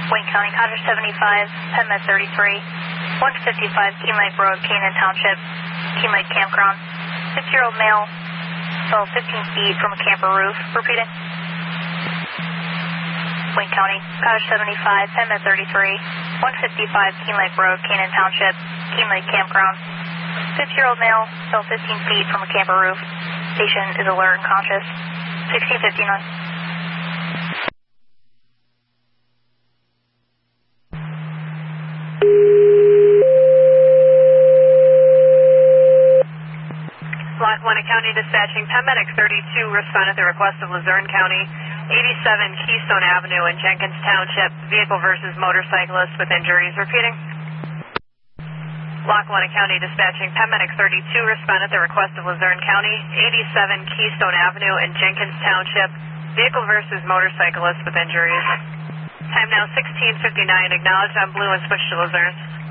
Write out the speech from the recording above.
Wayne County, Cottage 75, PEMET 33, 155 Keen Lake Road, Canaan Township, Keen Lake Campground. 6-year-old male fell 15 feet from a camper roof. Repeating. Wayne County, Cottage 75, PEMET 33, 155 Keen Lake Road, Canaan Township, Keen Lake Campground. 6-year-old male fell 15 feet from a camper roof. Patient is alert and conscious. 1659. Lock 1 County Dispatching, Paramedic 32, respond at the request of Luzerne County, 87 Keystone Avenue in Jenkins Township, vehicle versus motorcyclist with injuries. Repeating. Lock 1 County Dispatching, Paramedic 32, respond at the request of Luzerne County, 87 Keystone Avenue in Jenkins Township, vehicle versus motorcyclist with injuries. Time now 16:59, acknowledged on blue and switch to Luzerne.